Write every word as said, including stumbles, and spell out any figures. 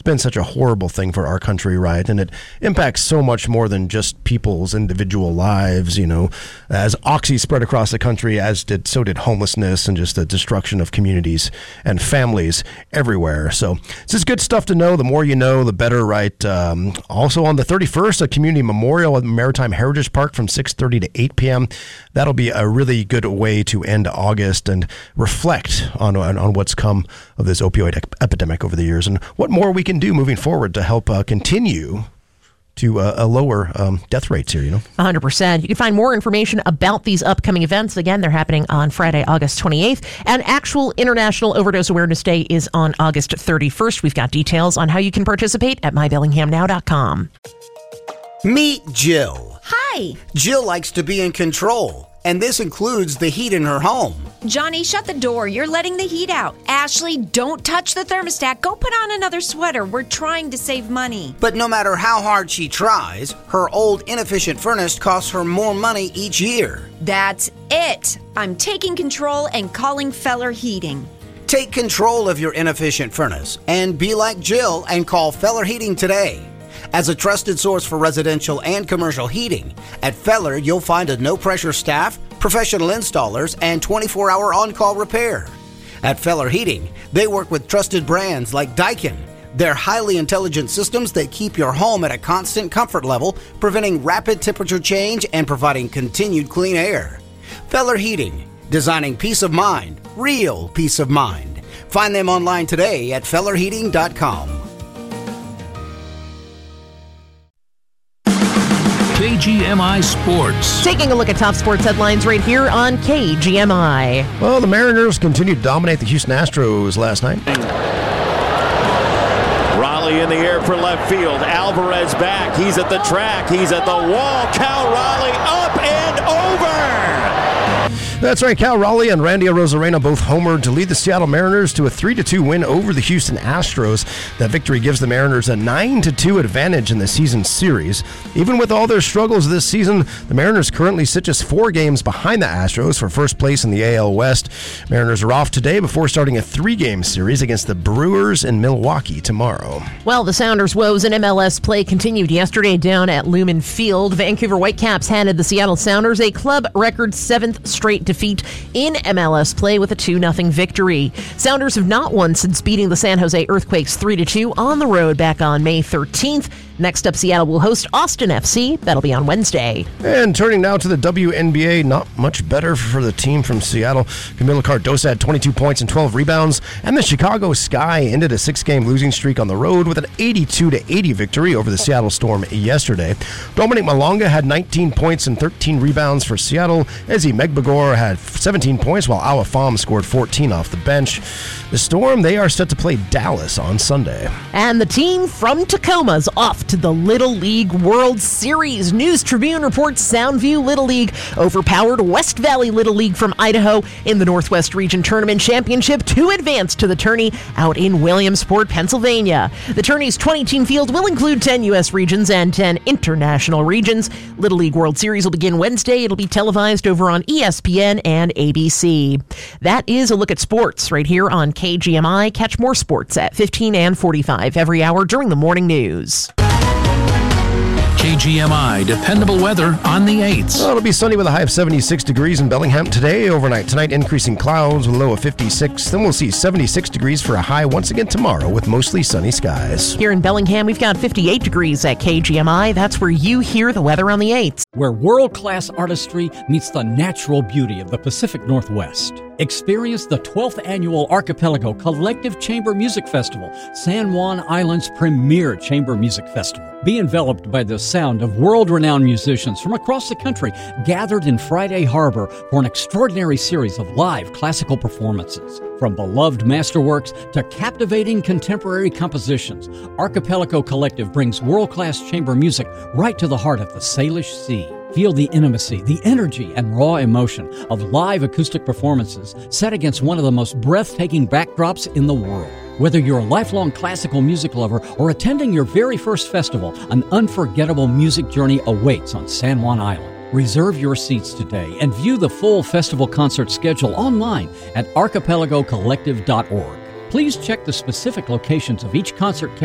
been such a horrible thing for our country, right? And it impacts so much more than just people's individual lives, you know. As Oxy spread across the country, as did so did homelessness and just the destruction of communities and families everywhere. So this is good stuff to know. The more you know, the better, right? Um, also on the thirty-first, a community memorial at Maritime Heritage Park from six thirty to eight p.m. That'll be a really good way to end August and reflect on, on, on what's come of this opioid ep- epidemic over the years and what more we can do moving forward to help uh, continue to uh, a lower um, death rates here, you know? one hundred percent. You can find more information about these upcoming events. Again, they're happening on Friday, August twenty-eighth, and actual International Overdose Awareness Day is on August thirty-first. We've got details on how you can participate at my bellingham now dot com. Meet Jill. Hi. Jill likes to be in control, and this includes the heat in her home. Johnny, shut the door. You're letting the heat out. Ashley, don't touch the thermostat. Go put on another sweater. We're trying to save money. But no matter how hard she tries, her old inefficient furnace costs her more money each year. That's it. I'm taking control and calling Feller Heating. Take control of your inefficient furnace and be like Jill and call Feller Heating today. As a trusted source for residential and commercial heating, at Feller you'll find a no-pressure staff, professional installers, and twenty-four hour on-call repair. At Feller Heating, they work with trusted brands like Daikin. They're highly intelligent systems that keep your home at a constant comfort level, preventing rapid temperature change and providing continued clean air. Feller Heating, designing peace of mind, real peace of mind. Find them online today at feller heating dot com. K G M I Sports. Taking a look at top sports headlines right here on K G M I. Well, the Mariners continued to dominate the Houston Astros last night. Raleigh in the air for left field. Alvarez back. He's at the track. He's at the wall. Cal Raleigh up and over. That's right. Cal Raleigh and Randy Arozarena both homered to lead the Seattle Mariners to a three to two win over the Houston Astros. That victory gives the Mariners a nine to two advantage in the season series. Even with all their struggles this season, the Mariners currently sit just four games behind the Astros for first place in the A L West. Mariners are off today before starting a three-game series against the Brewers in Milwaukee tomorrow. Well, the Sounders' woes in M L S play continued yesterday down at Lumen Field. Vancouver Whitecaps handed the Seattle Sounders a club record seventh straight defeat in M L S play with a two nothing victory. Sounders have not won since beating the San Jose Earthquakes three to two on the road back on May thirteenth. Next up, Seattle will host Austin F C. That'll be on Wednesday. And turning now to the W N B A, not much better for the team from Seattle. Camila Cardoso had twenty-two points and twelve rebounds, and the Chicago Sky ended a six-game losing streak on the road with an eighty-two to eighty victory over the Seattle Storm yesterday. Dominic Malonga had nineteen points and thirteen rebounds for Seattle. Ezi Megbagor had seventeen points, while Awa Fam scored fourteen off the bench. The Storm, they are set to play Dallas on Sunday. And the team from Tacoma's off to the Little League World Series. News Tribune reports Soundview Little League overpowered West Valley Little League from Idaho in the Northwest Region Tournament Championship to advance to the tourney out in Williamsport, Pennsylvania. The tourney's twenty-team field will include ten U S regions and ten international regions. Little League World Series will begin Wednesday. It'll be televised over on E S P N and A B C. That is a look at sports right here on K G M I. Catch more sports at fifteen and forty-five every hour during the morning news. K G M I dependable weather on the eights. Well, it'll be sunny with a high of seventy-six degrees in Bellingham today. Overnight tonight, increasing clouds with a low of fifty-six. Then we'll see seventy-six degrees for a high once again tomorrow with mostly sunny skies. Here in Bellingham, we've got fifty-eight degrees at K G M I. That's where you hear the weather on the eights. Where world-class artistry meets the natural beauty of the Pacific Northwest. Experience the twelfth Annual Archipelago Collective Chamber Music Festival, San Juan Island's premier chamber music festival. Be enveloped by the sound of world-renowned musicians from across the country gathered in Friday Harbor for an extraordinary series of live classical performances. From beloved masterworks to captivating contemporary compositions, Archipelago Collective brings world-class chamber music right to the heart of the Salish Sea. Feel the intimacy, the energy, and raw emotion of live acoustic performances set against one of the most breathtaking backdrops in the world. Whether you're a lifelong classical music lover or attending your very first festival, an unforgettable music journey awaits on San Juan Island. Reserve your seats today and view the full festival concert schedule online at archipelago collective dot org. Please check the specific locations of each concert